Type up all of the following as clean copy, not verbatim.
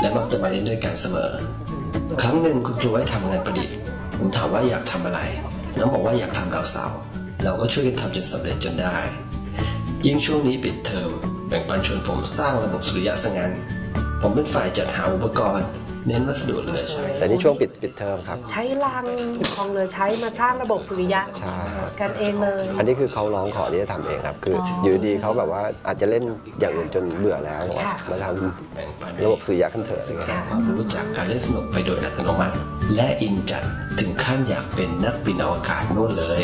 และมักจะมาเล่นด้วยกันเสมอครั้งหนึ่งคุณครูให้ทำงานประดิษฐ์ผมถามว่าอยากทำอะไรน้องบอกว่าอยากทำดาวเสาร์เราก็ช่วยกันทำจนสำเร็จจนได้ยิ่งช่วงนี้ปิดเทอมแบ่งปันชวนผมสร้างระบบสุริยะซะงั้นผมเป็นฝ่ายจัดหาอุปกรณ์เน้นวัสดุเหลือใช้แต่นี่ช่วงปิดเทอมครับใช้ลังของเหลือใช้มาสร้างระบบสุริยะกันเองเลยอันนี้คือเขาร้องขอที่จะทำเองครับคืออยู่ดีเขาแบบว่าอาจจะเล่นอย่างอื่นจนเบื่อแล้วมาทำระบบสุริยะขึ้นเถอะสร้างความรู้จักการเล่นสนุกไปโดยอัตโนมัติและอินจัดถึงขั้นอยากเป็นนักบินอวกาศโน่นเลย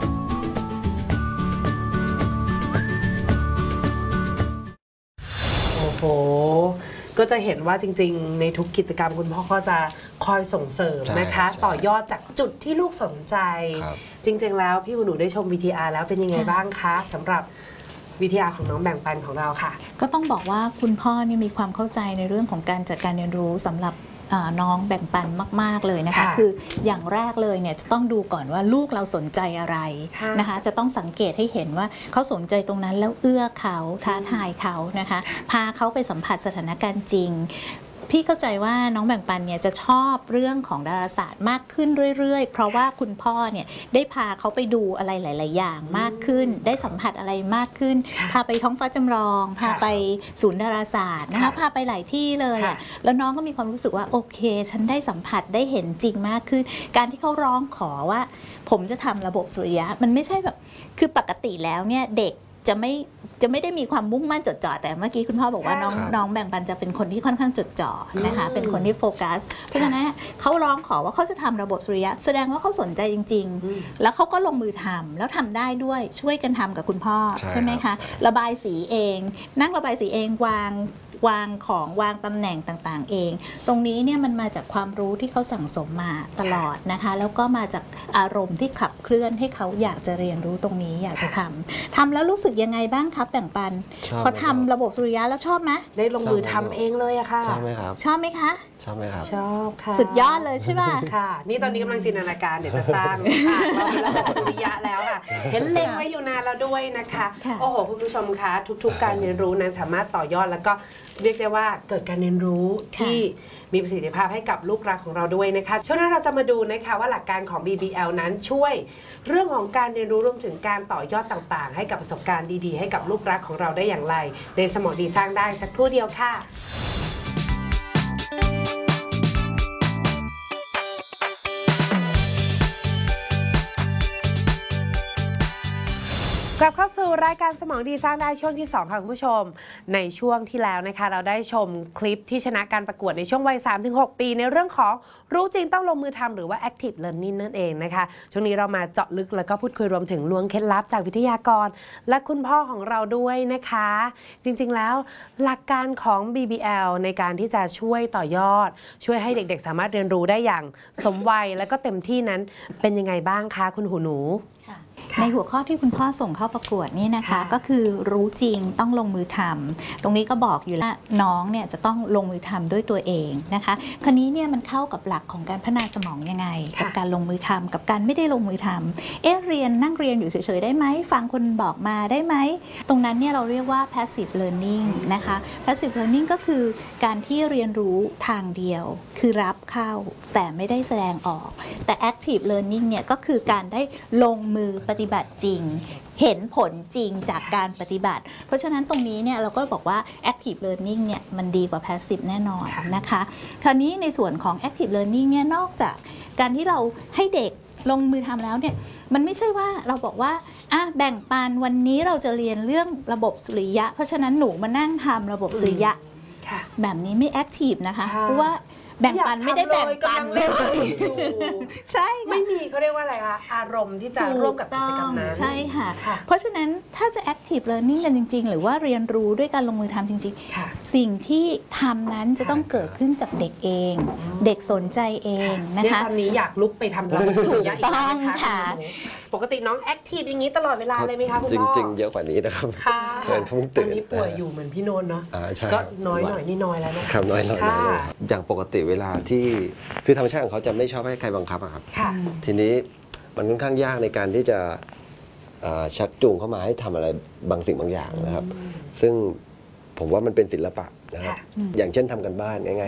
โอ้โหก็จะเห็นว่าจริงๆในทุกกิจกรรมคุณพ่อก็จะคอยส่งเสริมนะคะต่อยอดจากจุดที่ลูกสนใจจริงๆแล้วพี่หนูได้ชม VTR แล้วเป็นยังไงบ้างคะสำหรับ VTR ของน้องแบ่งปันของเราค่ะก็ต้องบอกว่าคุณพ่อนี่มีความเข้าใจในเรื่องของการจัดการเรียนรู้สำหรับน้องแบ่งปันมากๆเลยนะคะคืออย่างแรกเลยเนี่ยจะต้องดูก่อนว่าลูกเราสนใจอะไรนะคะจะต้องสังเกตให้เห็นว่าเขาสนใจตรงนั้นแล้วเอื้อเขาท้าทายเขานะคะพาเขาไปสัมผัสสถานการณ์จริงพี่เข้าใจว่าน้องแบ่งปันเนี่ยจะชอบเรื่องของดาราศาสตร์มากขึ้นเรื่อยๆเพราะว่าคุณพ่อเนี่ยได้พาเขาไปดูอะไรหลายๆอย่างมากขึ้นได้สัมผัสอะไรมากขึ้นพาไปท้องฟ้าจำลองพาไปศูนย์ดาราศาสตร์นะคะพาไปหลายที่เลยแล้วน้องก็มีความรู้สึกว่าโอเคฉันได้สัมผัสได้เห็นจริงมากขึ้นการที่เขาร้องขอว่าผมจะทำระบบสุริยะมันไม่ใช่แบบคือปกติแล้วเนี่ยเด็กจะไม่ได้มีความมุ่งมั่นจดจ่อแต่เมื่อกี้คุณพ่อบอกว่าน้องแบ่งปันจะเป็นคนที่ค่อนข้างจดจ่อนะคะเป็นคนที่โฟกัสเพราะฉะนั้นเขาร้องขอว่าเขาจะทำระบบสุริยะแสดงว่าเขาสนใจจริงๆแล้วเขาก็ลงมือทำแล้วทำได้ด้วยช่วยกันทำกับคุณพ่อใช่ไหมคะระบายสีเองนั่งระบายสีเองวางของวางตำแหน่งต่างๆเองตรงนี้เนี่ยมันมาจากความรู้ที่เขาสั่งสมมาตลอดนะคะแล้วก็มาจากอารมณ์ที่ขับเคลื่อนให้เขาอยากจะเรียนรู้ตรงนี้อยากจะทำแล้วรู้สึกยังไงบ้างครับแบ่งปันพอทำระบบสุริยะแล้วชอบไหมได้ลงมือทำเองเลยอะค่ะชอบไหมครับชอบไหมคะชอบไหมครับชอบค่ะสุดยอดเลยใช่ไหมค่ะนี่ตอนนี้กำลังจินตนาการเดี๋ยวจะสร้างเราเป็นระบบสุริยะแล้วค่ะเห็นเล็งไว้อยู่นานแล้วด้วยนะคะโอ้โหคุณผู้ชมคะทุกๆการเรียนรู้นั้นสามารถต่อยอดแล้วก็เรียกได้ว่าเกิดการเรียนรู้ที่มีประสิทธิภาพให้กับลูกรักของเราด้วยนะคะช่วงหน้าเราจะมาดูนะคะว่าหลักการของ BBL นั้นช่วยเรื่องของการเรียนรู้รวมถึงการต่อยอดต่างๆให้กับประสบการณ์ดีๆให้กับลูกรักของเราได้อย่างไรในสมองดีสร้างได้สักครู่เดียวค่ะกลับเข้าสู่รายการสมองดีสร้างได้ช่วงที่2ค่ะคุณผู้ชมในช่วงที่แล้วนะคะเราได้ชมคลิปที่ชนะการประกวดในช่วงวัย 3-6 ปีในเรื่องของรู้จริงต้องลงมือทำหรือว่า active learning นั่นเองนะคะช่วงนี้เรามาเจาะลึกแล้วก็พูดคุยรวมถึงล้วงเคล็ดลับจากวิทยากรและคุณพ่อของเราด้วยนะคะจริงๆแล้วหลักการของ BBL ในการที่จะช่วยต่อยอดช่วยให้เด็กๆสามารถเรียนรู้ได้อย่างสมวัยและก็เต็มที่นั้นเป็นยังไงบ้างคะคุณหูหนูในหัวข้อที่คุณพ่อส่งเข้าประกวดนี่นะคะก็คือรู้จริงต้องลงมือทำตรงนี้ก็บอกอยู่แล้วน้องเนี่ยจะต้องลงมือทำด้วยตัวเองนะคะคราวนี้เนี่ยมันเข้ากับหลักของการพัฒนาสมองยังไงกับการลงมือทำกับการไม่ได้ลงมือทำเรียนนั่งเรียนอยู่เฉยๆได้ไหมฟังคนบอกมาได้ไหมตรงนั้นเนี่ยเราเรียกว่า passive learning นะคะ passive learning ก็คือการที่เรียนรู้ทางเดียวคือรับเข้าแต่ไม่ได้แสดงออกแต่ active learning เนี่ยก็คือการได้ลงมือปฏิบัติจริงเห็นผลจริงจากการปฏิบัติเพราะฉะนั้นตรงนี้เนี่ยเราก็บอกว่า active learning เนี่ยมันดีกว่า passive แน่นอนนะคะคราวนี้ในส่วนของ active learning เนี่ยนอกจากการที่เราให้เด็กลงมือทำแล้วเนี่ยมันไม่ใช่ว่าเราบอกว่าแบ่งปันวันนี้เราจะเรียนเรื่องระบบสุริยะเพราะฉะนั้นหนูมานั่งทำระบบสุริยะแบบนี้ไม่ active นะคะเพราะว่าแบ่งปันไม่ได้แบ่งปันเลยใช่ไม่มีเขาเรียกว่าอะไรคะอารมณ์ที่จะร่วมกับกิจกรรมนั้นใช่ค่ะเพราะฉะนั้นถ้าจะ active learning กันจริงๆหรือว่าเรียนรู้ด้วยการลงมือทำจริงๆสิ่งที่ทำนั้นจะต้องเกิดขึ้นจากเด็กเองเด็กสนใจเองนะคะตอนนี้อยากลุกไปทำระบบสุริยะอีกแล้วนะคะปกติน้องแอคทีฟอย่างนี้ตลอดเวลาเลยไหมคะคุณพ่อจริงๆเยอะกว่านี้นะครับค่ะตอนนี้ป่วยอยู่เหมือนพี่โนนเนาะก็น้อยหน่อยนี่น้อยแล้วนะครับน้อยอย่างปกติเวลาที่คือธรรมชาติของเขาจะไม่ชอบให้ใครบังคับครับทีนี้มันค่อนข้างยากในการที่จะชักจูงเข้ามาให้ทำอะไรบางสิ่งบางอย่างนะครับซึ่งผมว่ามันเป็นศิลปะนะครับอย่างเช่นทำกันบ้านง่าย